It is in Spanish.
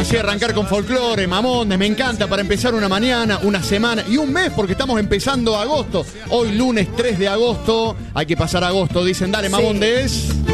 así arrancar con folclore, Mamondes, me encanta para empezar una mañana, una semana y un mes porque estamos empezando agosto. Hoy lunes 3 de agosto, hay que pasar agosto, dicen, dale Mamondes.